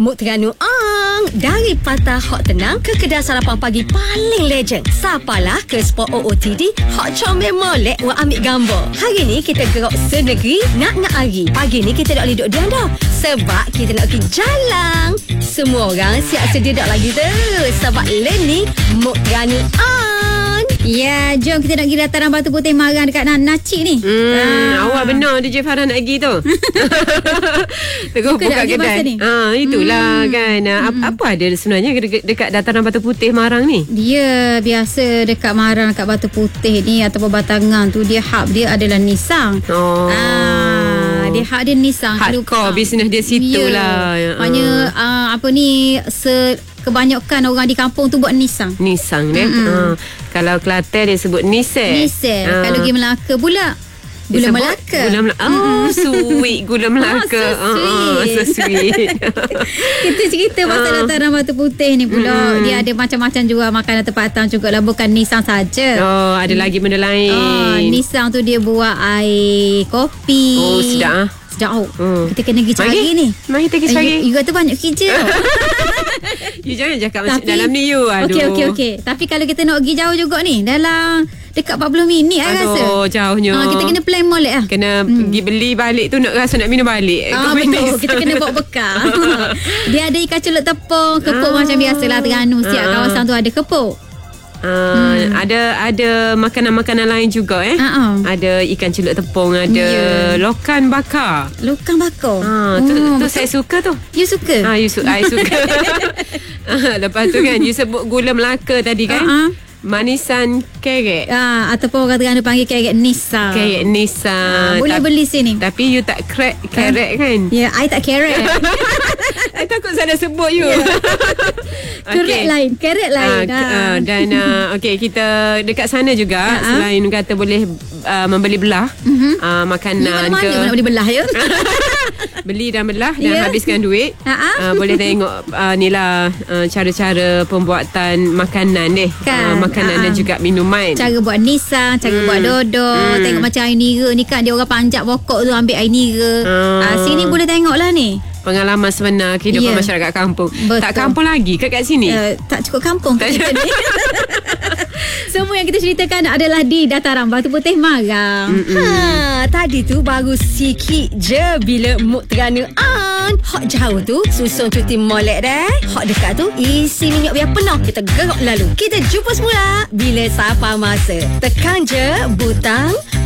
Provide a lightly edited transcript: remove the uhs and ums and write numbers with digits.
Mood Terengganu dari Patah Hot Tenang ke kedai sarapan pagi paling legend. Sapalah ke spot OOTD Hot Comel Molek wa ambil gambar. Hari ni kita gerak senegeri nak hari. Pagi ni kita tak boleh duduk diam dah, sebab kita nak pergi jalan. Semua orang siap sedia dah lagi tu, sebab learning Mood Terengganu. Ya, jom kita nak pergi dataran Batu Putih Marang dekat Nacik ni. Awak benar DJ Farah nak pergi tu. Terus buka kedai. Itulah kan. Apa ada sebenarnya dekat dataran Batu Putih Marang ni? Dia biasa dekat Marang, dekat Batu Putih ni ataupun Batangan tu, dia hub dia adalah Nissan. Dia hub dia Nissan. Hardcore bisnes dia situ lah. Maknanya kebanyakan orang di kampung tu buat Nissan. Nissan kalau Kelantan dia sebut Nissan. Kalau pergi Melaka pula Gula Melaka. Sweet Gula Melaka. So sweet. Kita cerita pasal dataran Batu Putih ni pula. Dia ada macam-macam jual makanan tempatan jugalah, bukan Nissan saja. Ada lagi benda lain. Nissan tu dia buat air kopi. Sedap. Kita kena pergi cari ni. Mari kita pergi cari. You kata banyak kerja. You jangan cakap macam dalam ni you. Okey. Tapi kalau kita nak pergi jauh juga ni, dalam dekat 40 minit I rasa. Jauhnya. Kita kena plan molek lah. Kena pergi beli balik tu, nak rasa nak minum balik. Betul. Kita kena bawa bekal. Dia ada ikan celup tepung, kepuk macam biasalah Terengganu. Setiap kawasan tu ada kepuk. Ada makanan-makanan lain juga Ada ikan celup tepung, ada lokan bakar. Tu saya suka tu. You suka? I suka. Lepas tu kan you sebut gula Melaka tadi kan. Manisan kerek. Ataupun orang Terengganu panggil kerek Nissan. Boleh beli sini. Tapi you tak crack kerek kan? Ya, I tak kerek. I takut salah sebut you. Kerek lain. Dan kita dekat sana juga, selain kata boleh membeli belah makanan mana nak beli belah ya? Beli dan belah dan habiskan duit. Boleh tengok ni lah cara-cara pembuatan makanan deh. Makanan dan juga minuman. Cara buat Nissan, cara buat dodol. Tengok macam air nira ni kan, dia orang panjat pokok tu ambil air nira. Sini boleh tengok lah ni. Pengalaman sebenar kehidupan masyarakat kampung. Betul. Tak kampung lagi ke kat sini? Tak cukup kampung kat kita ni. Semua yang kita ceritakan adalah di dataran Batu Putih Marang. Tadi tu baru sikit je bila Mood Terengganu hot jauh tu susun cuti molek dah. Hot dekat tu isi minyak biar penuh. Kita gerak lalu. Kita jumpa semula bila siapa masa. Tekan je butang